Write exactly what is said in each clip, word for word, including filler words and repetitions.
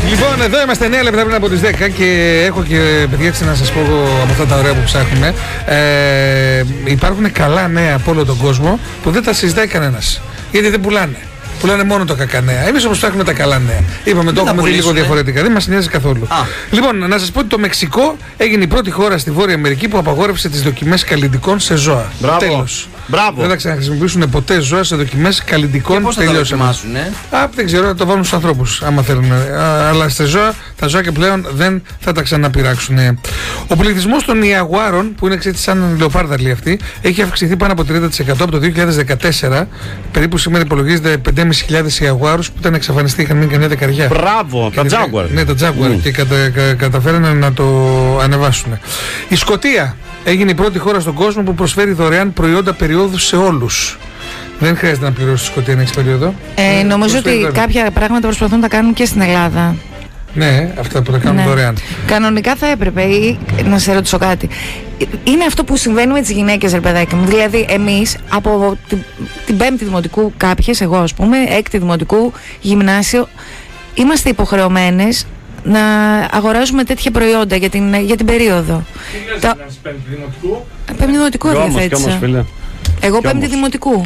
Λοιπόν, εδώ είμαστε εννέα λεπτά πριν από τις δέκα και έχω και παιδιά έτσι να σας πω από αυτά τα ωραία που ψάχνουμε. Ε, υπάρχουν καλά νέα από όλο τον κόσμο που δεν τα συζητάει κανένας. Γιατί δεν πουλάνε. Πουλάνε μόνο τα κακά νέα. Εμείς όμως ψάχνουμε τα καλά νέα. Είπαμε το έχουμε δει λίγο διαφορετικά. Δεν μας νοιάζει καθόλου. Α. Λοιπόν, να σας πω ότι το Μεξικό έγινε η πρώτη χώρα στη Βόρεια Αμερική που απαγόρευσε τις δοκιμές καλλυντικών σε ζώα. Τέλος. Μπράβο. Δεν θα ξαναχρησιμοποιήσουν ποτέ ζώα σε δοκιμές καλλυντικών. Πώς θα τα δοκιμάσουν, ε? Α, δεν ξέρω, θα το βάλουν στους ανθρώπους άμα θέλουν. Α, αλλά σε ζώα, τα ζώα και πλέον δεν θα τα ξαναπειράξουν. Ο πληθυσμός των ιαγουάρων, που είναι ξέρετε, σαν λεοπάρδαλοι αυτοί, έχει αυξηθεί πάνω από τριάντα τοις εκατό από το δύο χιλιάδες δεκατέσσερα. Περίπου σήμερα υπολογίζεται πέντε χιλιάδες πεντακόσιους ιαγουάρους που ήταν εξαφανιστεί, είχαν μείνει καμιά δεκαριά. Μπράβο, τα Jaguar. Ναι, τα Jaguar mm. και κατα, κα, καταφέρανε να το ανεβάσουν. Η Σκωτία έγινε η πρώτη χώρα στον κόσμο που προσφέρει δωρεάν προϊόντα περιόδου σε όλους. Δεν χρειάζεται να πληρώσει τη Σκωτία να έχει περίοδο. Ε, νομίζω ότι δωρεάν. Κάποια πράγματα προσπαθούν να τα κάνουν και στην Ελλάδα. Ναι, αυτά που τα κάνουν ναι. δωρεάν. Κανονικά θα έπρεπε, ή, να σε ρωτήσω κάτι. Είναι αυτό που συμβαίνει με τις γυναίκες, ρε παιδάκι μου. Δηλαδή, εμείς από την, την πέμπτη δημοτικού, κάποιες, εγώ ας πούμε, έκτη δημοτικού, γυμνάσιο, είμαστε υποχρεωμένες να αγοράζουμε τέτοια προϊόντα για την, για την περίοδο. Τι λες, Τα... πέμπτη δημοτικού? Πέμπτη δημοτικού διαθέτησα. Εγώ πέμπτη δημοτικού.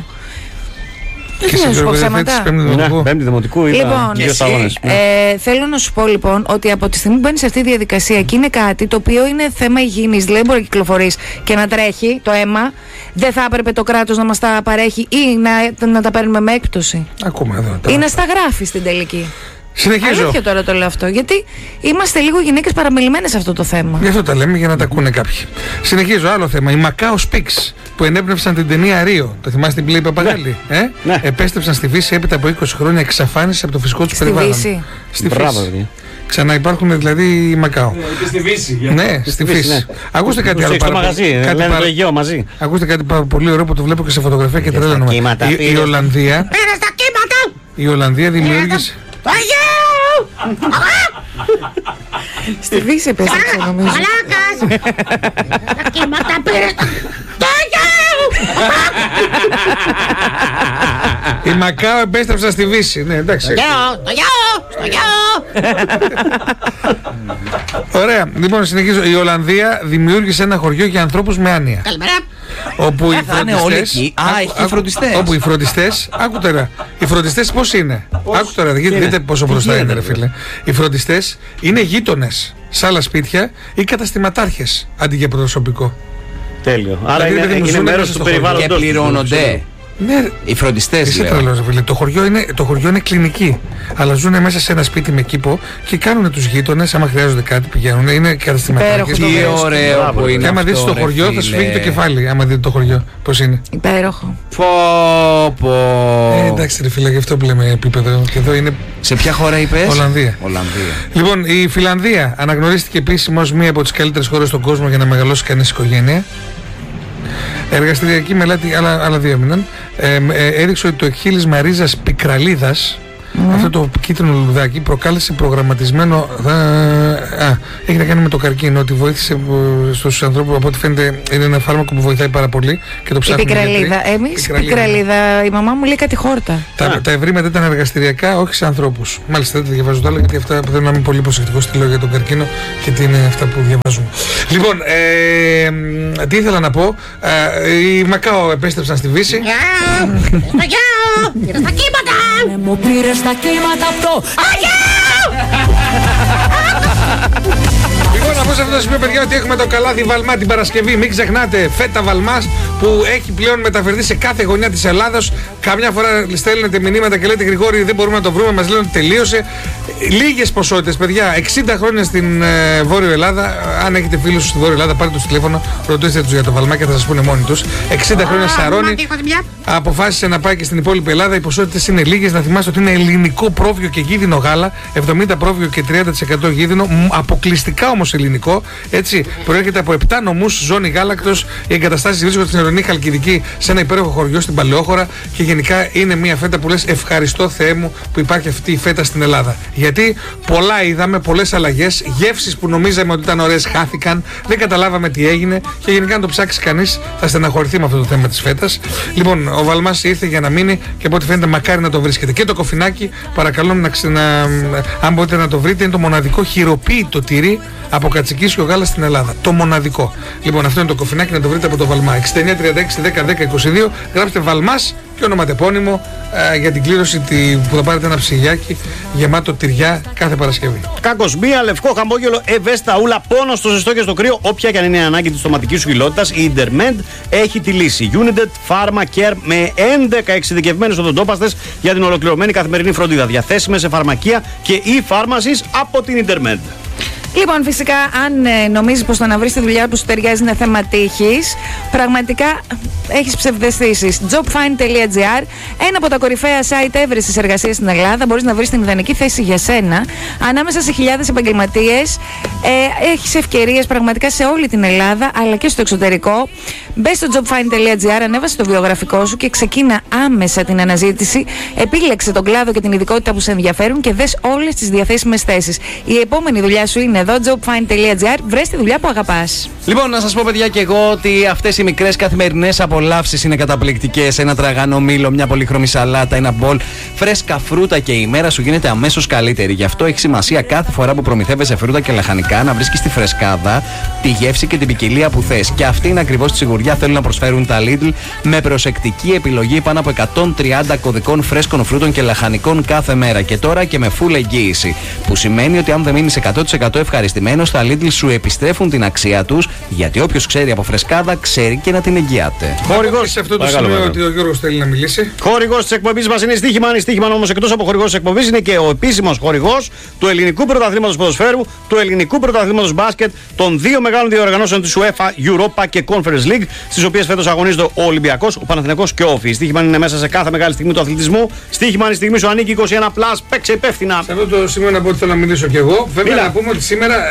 Και να σου πω ψέματα. Πέμπτη δημοτικού είδα λοιπόν, δύο αγώνες. Ε, θέλω να σου πω λοιπόν ότι από τη στιγμή που μπαίνει σε αυτή τη διαδικασία και είναι κάτι το οποίο είναι θέμα υγιεινής, δηλαδή μπορεί να κυκλοφορείς και να τρέχει το αίμα, δεν θα έπρεπε το κράτος να μας τα παρέχει ή να, να τα παίρνουμε με έκπτωση. Ακόμα εδώ. Ή να στα γράφει στην τελική. Συνεχίζω. Αλήθεια τώρα το λέω αυτό. Γιατί είμαστε λίγο γυναίκες παραμελημένες σε αυτό το θέμα. Γι' αυτό τα λέμε για να τα ακούνε κάποιοι. Συνεχίζω. Άλλο θέμα. Οι Macao Speaks που ενέπνευσαν την ταινία Ρίο. Το θυμάστε την πλέη Παπαγάλη. Ναι. Ε? Ναι. Επέστρεψαν στη Φύση έπειτα από είκοσι χρόνια εξαφάνιση από το φυσικό του περιβάλλον. Φύση. Στη Φύση. Ξαναυπάρχουν δηλαδή οι Μακάο. Ναι, και στη Φύση. Ναι, στη Φύση. Ναι. Ακούστε κάτι άλλο. Στο μαγαζί, κάτι λένε το Αιγαίο μαζί. Ακούστε κάτι πολύ ωραίο που το βλέπω και σε φωτογραφία και τρέλανομα. Η Ολλανδία. Η Ολλανδία δημιούργησε. Στη Φύση επέστρεψε νομίζω. Μαλάκας! Τα κύματα πήρε το γιο! Οι Μακάο επέστρεψαν στη Φύση. Ναι, εντάξει. Το γιο! Το γιο! Στο γιο! Ωραία. Λοιπόν, συνεχίζω. Η Ολλανδία δημιούργησε ένα χωριό για ανθρώπους με άνοια. Καλημέρα. Όπου οι φροντιστές, Α, έχει φροντιστές. Όπου οι φροντιστές, άκου τώρα, οι φροντιστές πώς είναι. Άκου τώρα, δείτε πόσο μπροστά είναι, ρε φίλε. Οι φροντιστές είναι γείτονες σε άλλα σπίτια ή καταστηματάρχες αντί για προσωπικό. Τέλειο. Άρα δηλαδή, είναι, είναι μέρος του περιβάλλοντος. Και πληρώνονται. Ναι, οι φροντιστές. Είσαι τρελός, φίλε. Το χωριό, είναι, το χωριό είναι κλινική. Αλλά ζουν μέσα σε ένα σπίτι με κήπο και κάνουν τους γείτονες. Άμα χρειάζονται κάτι, πηγαίνουν. Είναι καταστηματάρχες. Τι ωραίο που είναι. Και άμα δεις το χωριό, θα σου φύγει το κεφάλι. Άμα δείτε το χωριό, πώς είναι. Υπέροχο. Πω, πω. Ε, εντάξει, ρε φίλε, γι' αυτό που λέμε επίπεδο. Και εδώ είναι. Σε ποια χώρα είπες? Ολλανδία. Ολλανδία. Λοιπόν, η Φιλανδία αναγνωρίστηκε επίσημα ως μία από τις καλύτερες χώρες στον κόσμο για να μεγαλώσει κανείς οικογένεια. Εργαστηριακή μελέτη, άλλα, άλλα δύο μήναν, ε, ε, έδειξε ότι το εκχύλισμα ρίζας πικραλίδας, mm. αυτό το κίτρινο λουλουδάκι, προκάλεσε προγραμματισμένο. Α, α, έχει να κάνει με το καρκίνο, ότι βοήθησε στους ανθρώπους. Από ό,τι φαίνεται, είναι ένα φάρμακο που βοηθάει πάρα πολύ και το ψάχνουμε. Η πικραλίδα. Εμείς πικραλίδα, η μαμά μου λέει κάτι χόρτα. Τα, τα ευρήματα ήταν εργαστηριακά, όχι σε ανθρώπους. Μάλιστα, δεν τα διαβάζω τα άλλα, γιατί αυτά θέλω να είμαι πολύ προσεκτικός. Τι λέω για τον καρκίνο και τι είναι αυτά που διαβάζουμε. Λοιπόν, ε, τι ήθελα να πω. Ε, οι Μακάο επέστρεψαν στη Φύση. Στο γιο! Πήρε στα κύματα! Μου πήρε στα κύματα αυτό! Λοιπόν, να πω σε αυτό το σημείο, παιδιά, ότι έχουμε το καλάθι Βαλμά την Παρασκευή. Μην ξεχνάτε, φέτα Βαλμάς που έχει πλέον μεταφερθεί σε κάθε γωνιά της Ελλάδος. Καμιά φορά στέλνετε μηνύματα και λέτε Γρηγόρη, δεν μπορούμε να το βρούμε, μας λένε ότι τελείωσε. Λίγες ποσότητες, παιδιά. εξήντα χρόνια στην ε, Βόρειο Ελλάδα. Αν έχετε φίλους στη Βόρειο Ελλάδα, πάρτε τους τηλέφωνο, ρωτήστε τους για το Βαλμά και θα σας πούνε μόνοι τους. εξήντα χρόνια Σαρώνη. Αποφάσισε να πάει και στην υπόλοιπη Ελλάδα. Οι ποσότητες είναι λίγες. Να θυμάστε ότι είναι ελληνικό πρόβιο και γίδινο γάλα. εβδομήντα πρόβιο και τριάντα τοις εκατό γίδινο. Αποκλειστικά όμως ελληνικό. Έτσι, προέρχεται από επτά νομούς, ζώνη γάλακτος. Οι εγκαταστάσεις βρίσκονται στην ορεινή Χαλκιδική, σε ένα υπέροχο χωριό στην Παλαιόχώρα. Και γενικά είναι μια φέτα που λες ευχαριστώ Θεέ μου που υπάρχει αυτή η φέτα στην Ελλάδα. Γιατί πολλά είδαμε, πολλές αλλαγές, γεύσεις που νομίζαμε ότι ήταν ωραίες χάθηκαν, δεν καταλάβαμε τι έγινε. Και γενικά, αν το ψάξει κανείς, θα στεναχωρηθεί με αυτό το θέμα της φέτας. Λοιπόν, ο Βαλμάς ήρθε για να μείνει και από ό,τι φαίνεται, μακάρι να το βρίσκετε. Και το κοφινάκι, παρακαλώ να ξενα... αν μπορείτε να το βρείτε, είναι το μοναδικό χειροποίητο τυρί από κατσικίσιο γάλα στην Ελλάδα. Το μοναδικό. Λοιπόν, αυτό είναι το κοφινάκι, να το βρείτε από το Βαλμά. εξήντα εννιά τριάντα έξι δέκα δέκα είκοσι δύο. Γράψτε Βαλμάς και ονοματεπώνυμο ε, για την κλήρωση τη, που θα πάρετε ένα ψυγιάκι γεμάτο τυριά κάθε Παρασκευή. Κακοσμία, λευκό χαμπόγελο, ευαίσθητα ούλα, πόνο στο ζεστό και στο κρύο. Όποια και αν είναι η ανάγκη της στοματικής σου χειλότητας, η Intermed έχει τη λύση. United Pharma Care με έντεκα εξειδικευμένους οδοντόπαστες για την ολοκληρωμένη καθημερινή φροντίδα. Διαθέσιμες σε φαρμακεία και e-pharmacies από την Intermed. Λοιπόν, φυσικά, αν ε, νομίζεις πως το να βρεις τη δουλειά που σου ταιριάζει είναι θέμα τύχης, πραγματικά έχεις ψευδαισθήσεις. jobfind τελεία gr, ένα από τα κορυφαία site έβρεσης εργασίας στην Ελλάδα. Μπορείς να βρεις την ιδανική θέση για σένα ανάμεσα σε χιλιάδες επαγγελματίες. Ε, έχεις ευκαιρίες πραγματικά σε όλη την Ελλάδα αλλά και στο εξωτερικό. Μπες στο jobfind τελεία gr, ανέβασε το βιογραφικό σου και ξεκίνα άμεσα την αναζήτηση. Επίλεξε τον κλάδο και την ειδικότητα που σε ενδιαφέρουν και δες όλες τις διαθέσιμες θέσεις. Η επόμενη δουλειά σου είναι εδώ, jobfind τελεία gr. Βρες τη δουλειά που αγαπάς. Λοιπόν, να σας πω, παιδιά, και εγώ ότι αυτές οι μικρές καθημερινές απολαύσεις είναι καταπληκτικές. Ένα τραγάνο μήλο, μια πολύχρωμη σαλάτα, ένα μπολ φρέσκα φρούτα και η μέρα σου γίνεται αμέσως καλύτερη. Γι' αυτό έχει σημασία κάθε φορά που προμηθεύεσαι φρούτα και λαχανικά να βρίσκεις τη φρεσκάδα, τη γεύση και την ποικιλία που θες. Και αυτή είναι ακριβώς τη σιγουριά θέλουν να προσφέρουν τα Lidl με προσεκτική επιλογή πάνω από εκατόν τριάντα κωδικών φρέσκων φρούτων και λαχανικών κάθε μέρα. Και τώρα και με full εγγύηση. Που σημαίνει ότι αν δεν μείνεις εκατό τοις εκατό ευχαριστημένος, τα Lidl σου επιστρέφουν την αξία τους, γιατί όποιος ξέρει από φρεσκάδα ξέρει και να την εγγυάται. Χορηγός σε αυτό το Παρακαλώ, σημείο παρακαλώ. ότι ο Γιώργος θέλει να μιλήσει. Χορηγός της εκπομπής μας είναι η Στίχημαν. Η Στίχημαν όμως, εκτός από χορηγός της εκπομπής, είναι και ο επίσημος χορηγός του ελληνικού πρωταθλήματος ποδοσφαίρου, του ελληνικού πρωταθλήματος μπάσκετ, των δύο μεγάλων διοργανώσεων της UEFA, Europa και Conference League, στις οποίες φέτος αγωνίζονται ο Ολυμπιακός, ο Παναθηναϊκός και ο Όφη. Η Στίχημαν είναι μέσα σε κάθε μεγάλη στιγμή του αθλητισμού. Στίχημαν, η στιγμή σου ανήκει είκοσι ένα πλας, παίξε υπεύθυνα. Σε αυτό το σημείο να πω ότι θέλω να μιλήσω κι εγώ. Βέβαια, Μίλα. να πούμε ότι σήμερα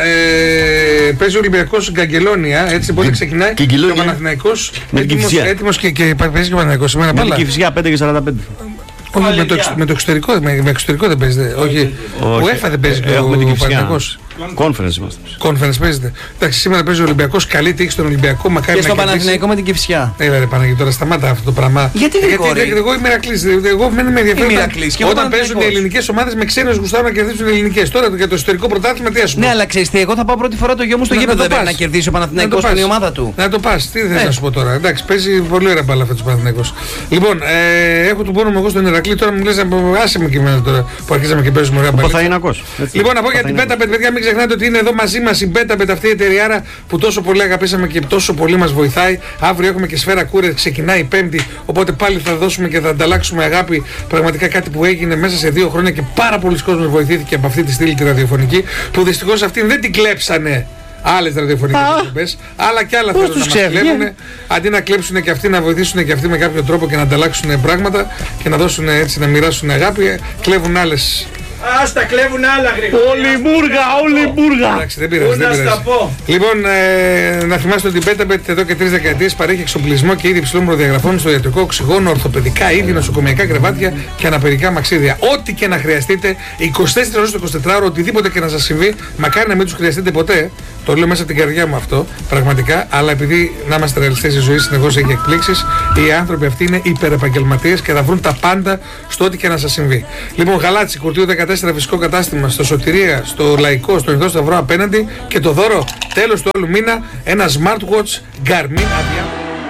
ε, παίζει ο Ολυμπιακός Γκαγκελόνια. Έτσι, πότε ξεκινάει. Και ο Παναθηναϊκός Με την έτοιμος, Κηφισιά. έτοιμος και, και παίζει και ο Παναθηναϊκός σήμερα Με την μπάλα. Κηφισιά πέντε και σαράντα πέντε. Όχι, με το, εξ- με το εξωτερικό, με, με εξωτερικό δεν παίζετε. Όχι, ο ΕΦΑ δεν παίζει Ε, και έχουμε ο την Κηφισιά. Παναθηναϊκός. Conference είμαστε. Conference παίζετε. Εντάξει, σήμερα παίζει ο Ολυμπιακός. Καλή τύχη στον Ολυμπιακό. Μακάρι Και στο να κερδίσει. Παναθηναϊκό με την Κηφισιά. Έλα ρε Παναγιώτη, τώρα σταμάτα αυτό το πράγμα. Γιατί, γιατί Γρηγόρη? δεν- εγώ είμαι Ηρακλής. Εγώ δεν με ενδιαφέρει. Είμαι όταν- Ηρακλής και εγώ Όταν Παναθηναϊκός. παίζουν οι ελληνικές ομάδες με ξένους γουστάρουν να κερδίσουν οι ελληνικές. Τώρα για το εσωτερικό πρωτάθλημα τι ας πούμε. Ναι, αλλά ξέρεις τι, εγώ θα πάω πρώτη φορά το γιο μου στο Να- γήπεδο. να το Δεν πρέπει πας. να κερδίσει ο Να Παναθηναϊκός το που είναι η πας. ομάδα του. Να το πας, τι θες Ε. να σου πω τώρα. Εντάξει, παίζει πολύ ωραία μπάλα αυτός ο Παναθηναϊκός. Λοιπόν, ε, έχω τον πόνο μου εγώ στον Ηρακλή. Τώρα μου λες να άσε με και εμένα τώρα που αρχίσαμε και παίζουμε ωραία μπάλα. Ποθαϊνακός. Λοιπόν, να πω για την Betabet, παιδιά, μην ξεχνάτε ότι είναι εδώ μαζί μας η Betabet, αυτή η εταιρεία που τόσο πολύ αγαπήσαμε και τόσο πολύ μας βοηθάει. Αύριο έχουμε και σφαίρα κούρες, ξεκινάει η Πέμπτη. Οπότε πάλι θα δώσουμε και θα ανταλλάξουμε αγάπη. Πραγματικά κάτι που έγινε μέσα σε δύο χρόνια και πάρα πολλοί κόσμος βοηθήθηκε από αυτή τη στήλη τη ραδιοφωνική. Που δυστυχώς αυτήν δεν την κλέψανε άλλες ραδιοφωνικές εκπομπές. Άλλα και άλλα θέλουν να τους μας ξέφυγε? κλέβουν. Αντί να κλέψουν και αυτοί, να βοηθήσουν και αυτοί με κάποιο τρόπο και να ανταλλάξουν πράγματα και να δώσουν έτσι, να μοιράσουν αγάπη, κλέβουν άλλες. Ας τα κλέβουν άλλα, Γρηγόρη. Όλη μπούργα, όλη μπούργα. Εντάξει, δεν πειράζει, Πού δεν να στα πειράζει. πω. Λοιπόν, ε, να θυμάστε ότι η Betabet εδώ και τρεις δεκαετίες παρέχει εξοπλισμό και είδη υψηλών προδιαγραφών στο ιατρικό, οξυγόνο, ορθοπαιδικά είδη, νοσοκομιακά κρεβάτια και αναπηρικά μαξίδια. Ό,τι και να χρειαστείτε, είκοσι τέσσερις ώρες το εικοσιτετράωρο, οτιδήποτε και να σας συμβεί, μακάρι να μην τους χρειαστείτε ποτέ. Το λέω μέσα από την καρδιά μου αυτό, πραγματικά, αλλά επειδή να είμαστε ρεαλιστές, η ζωή συνεχώς έχει εκπλήξεις, οι άνθρωποι αυτοί είναι υπερεπαγγελματίες και θα βρουν τα πάντα στο ό,τι και να σας συμβεί. Λοιπόν, Γαλάτσι, Κουρτίου δεκατέσσερα, φυσικό κατάστημα, στο Σωτηρία, στο Λαϊκό, στο Ινδό Σταυρό απέναντι και το δώρο τέλος του άλλου μήνα, ένα smartwatch Garmin Avia.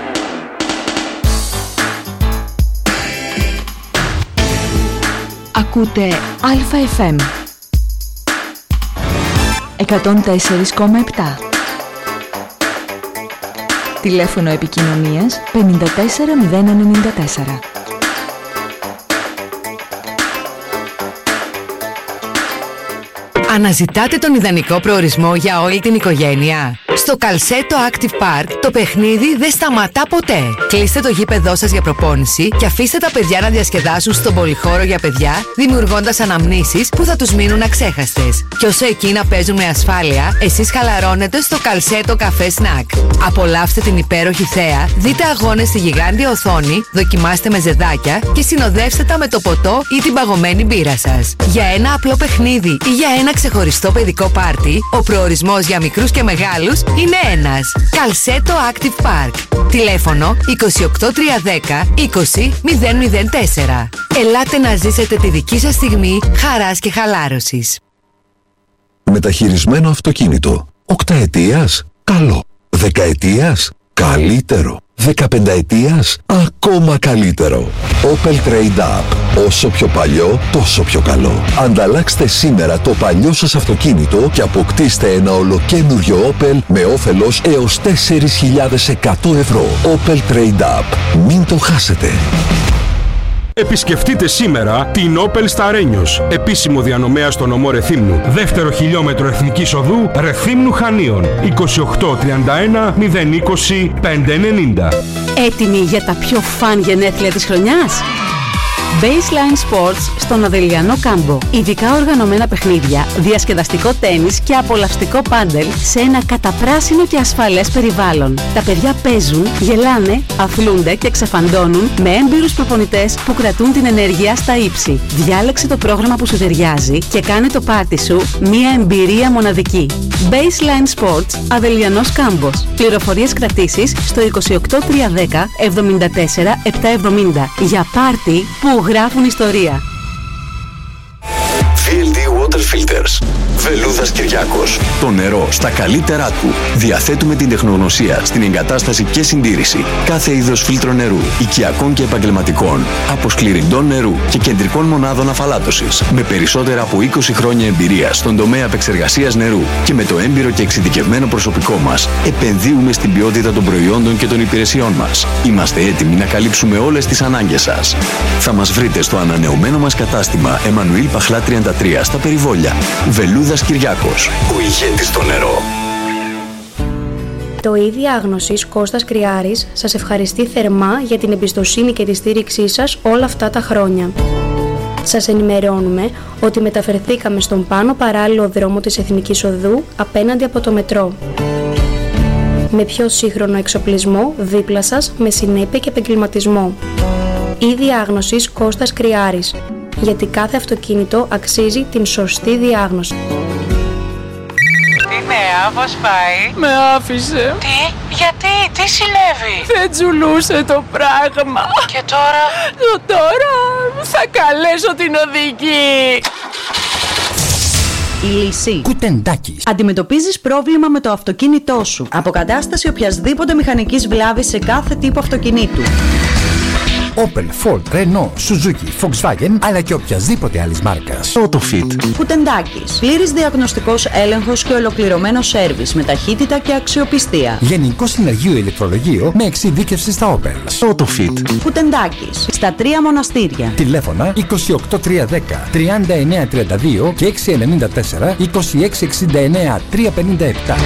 Ακούτε Αλφα εφ εμ εκατόν τέσσερα κόμμα επτά. Τηλέφωνο επικοινωνίας πενήντα τέσσερα μηδέν ενενήντα τέσσερα. Αναζητάτε τον ιδανικό προορισμό για όλη την οικογένεια. Στο Καλσέτο Active Park το παιχνίδι δεν σταματά ποτέ. Κλείστε το γήπεδό σας για προπόνηση και αφήστε τα παιδιά να διασκεδάσουν στον πολυχώρο για παιδιά, δημιουργώντας αναμνήσεις που θα τους μείνουν αξέχαστες. Και όσο εκεί να παίζουν με ασφάλεια, εσείς χαλαρώνετε στο Καλσέτο Καφέ Σνακ. Απολαύστε την υπέροχη θέα, δείτε αγώνες στη γιγάντια οθόνη, δοκιμάστε με ζεδάκια και συνοδεύστε τα με το ποτό ή την παγωμένη μπύρα σας. Για ένα απλό παιχνίδι ή για ένα ξεχωριστό παιδικό πάρτι, ο προορισμός για μικρούς και μεγάλους είναι ένας. Καλσέτο Active Park. Τηλέφωνο είκοσι οκτώ τριακόσια δέκα είκοσι μηδέν μηδέν τέσσερα. Ελάτε να ζήσετε τη δική σας στιγμή χαράς και χαλάρωσης. Μεταχειρισμένο αυτοκίνητο. Οκταετίας. Καλό. Δεκαετίας. Καλύτερο. Δεκαπενταετίας. Ακόμα καλύτερο. Opel Trade Up. Όσο πιο παλιό, τόσο πιο καλό. Ανταλλάξτε σήμερα το παλιό σας αυτοκίνητο και αποκτήστε ένα ολοκένουργιο Opel με όφελος έως τέσσερις χιλιάδες εκατό ευρώ. Opel Trade Up. Μην το χάσετε. Επισκεφτείτε σήμερα την Opel στα Ρένιος, επίσημο διανομέα στο νομό Ρεθύμνου. Δεύτερο χιλιόμετρο εθνικής οδού Ρεθύμνου Χανίων. είκοσι οκτώ τριάντα ένα μηδέν είκοσι πεντακόσια ενενήντα. Έτοιμοι για τα πιο φαν γενέθλια της χρονιάς? Baseline Sports στον Αδελιανό Κάμπο. Ειδικά οργανωμένα παιχνίδια, διασκεδαστικό τένις και απολαυστικό πάντελ σε ένα καταπράσινο και ασφαλές περιβάλλον. Τα παιδιά παίζουν, γελάνε, αθλούνται και ξεφαντώνουν με έμπειρους προπονητές που κρατούν την ενέργεια στα ύψη. Διάλεξε το πρόγραμμα που σου ταιριάζει και κάνε το πάρτι σου μια εμπειρία μοναδική. Baseline Sports Αδελιανός Κάμπος. Πληροφορίες κρατήσεις στο είκοσι οκτώ τριακόσια δέκα εβδομήντα τέσσερα επτακόσια εβδομήντα για πάρτι που γράφουν ιστορία. βι ελ ντι Water Filters. Βελούδας Κυριάκος. Το νερό στα καλύτερά του. Διαθέτουμε την τεχνογνωσία στην εγκατάσταση και συντήρηση κάθε είδος φίλτρο νερού, οικιακών και επαγγελματικών, αποσκληρυντών νερού και κεντρικών μονάδων αφαλάτωσης. Με περισσότερα από είκοσι χρόνια εμπειρία στον τομέα επεξεργασίας νερού και με το έμπειρο και εξειδικευμένο προσωπικό μας, επενδύουμε στην ποιότητα των προϊόντων και των υπηρεσιών μας. Είμαστε έτοιμοι να καλύψουμε όλες τις ανάγκες σας. Θα μας βρείτε στο ανανεωμένο μας κατάστημα Εμμανουήλ Παχλά τριάντα τρία στα Περιβόλια. Βελούδας Κυριάκος, ο ηγέτης στο νερό. Το ΙΔΙ Διάγνωσης Κώστας Κρυάρης σας ευχαριστεί θερμά για την εμπιστοσύνη και τη στήριξή σας όλα αυτά τα χρόνια. Σας ενημερώνουμε ότι μεταφερθήκαμε στον πάνω παράλληλο δρόμο της Εθνικής Οδού απέναντι από το μετρό. Με πιο σύγχρονο εξοπλισμό δίπλα σας με συνέπεια και επαγγελματισμό. ΙΔΙ Διάγνωσης Κώστας Κρυάρης. Γιατί κάθε αυτοκίνητο αξίζει την σωστή διάγνωση. Τι νέα, πώς πάει? Με άφησε. Τι, γιατί, τι συνέβη? Δεν τζουλούσε το πράγμα. Και τώρα? Το τώρα θα καλέσω την οδηγή. Η λύση. Κουτεντάκης. Αντιμετωπίζεις πρόβλημα με το αυτοκίνητό σου. Αποκατάσταση οποιασδήποτε μηχανικής βλάβης σε κάθε τύπο αυτοκινήτου. Opel, Ford, Renault, Suzuki, Volkswagen, αλλά και οποιασδήποτε άλλης μάρκας. Autofit. Κουτεντάκης. Πλήρης διαγνωστικός έλεγχος και ολοκληρωμένο σέρβις με ταχύτητα και αξιοπιστία. Γενικό συνεργείο ηλεκτρολογείο με εξειδίκευση στα Opel. Autofit. Κουτεντάκης. Στα τρία μοναστήρια. Τηλέφωνα είκοσι οκτώ τριακόσια δέκα τριάντα εννέα τριάντα δύο και έξι εννιά τέσσερα είκοσι έξι εξήντα εννέα τριακόσια πενήντα επτά.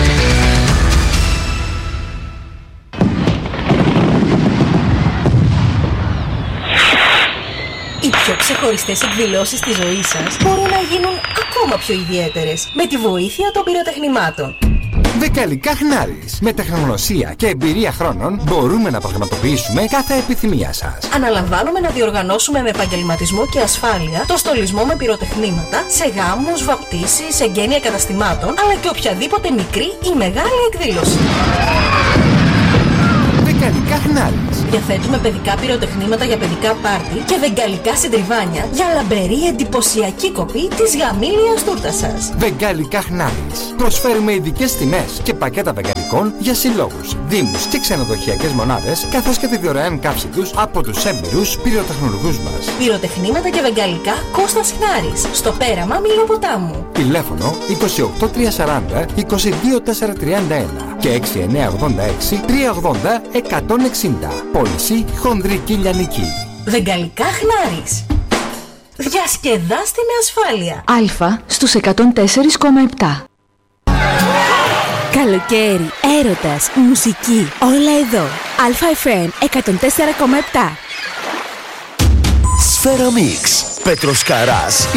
Οι πιο ξεχωριστές εκδηλώσεις της ζωής σας μπορούν να γίνουν ακόμα πιο ιδιαίτερες με τη βοήθεια των πυροτεχνημάτων. Δεκαλικά Χνάρης. Με τεχνογνωσία και εμπειρία χρόνων μπορούμε να πραγματοποιήσουμε κάθε επιθυμία σας. Αναλαμβάνουμε να διοργανώσουμε με επαγγελματισμό και ασφάλεια το στολισμό με πυροτεχνήματα σε γάμους, βαπτίσεις, εγγένεια καταστημάτων, αλλά και οποιαδήποτε μικρή ή μεγάλη εκδήλωση. Βεγγαλικά Χνάρης. Διαθέτουμε παιδικά πυροτεχνήματα για παιδικά πάρτι και βεγγαλικά συντριβάνια για λαμπερή εντυπωσιακή κοπή της γαμήλιας τούρτας σας. Βεγγαλικά Χνάρης. Προσφέρουμε ειδικές τιμές και πακέτα βεγγαλικών για συλλόγους, δήμους και ξενοδοχειακές μονάδες, καθώς και τη δωρεάν καύση τους από τους έμπειρους πυροτεχνουργούς μας. Πυροτεχνήματα και βεγγαλικά Κώστας Χνάρης. Στο πέραμα Μιλοποτάμου. Τηλέφωνο είκοσι οκτώ τριακόσια σαράντα είκοσι δύο τετρακόσια τριάντα ένα και έξι εννιά ογδόντα έξι τριακόσια ογδόντα εκατόν εξήντα. Πώληση χονδρική λιανική. Βεγγαλικά Χνάρης. Διασκεδάστε με ασφάλεια. Αλφα στους εκατόν τέσσερα κόμμα επτά. Καλοκαίρι, έρωτας, μουσική, όλα εδώ. Αλφα εφ εμ εκατόν τέσσερα κόμμα επτά. Σφαίρα Μίξ. Πέτρος Καράς,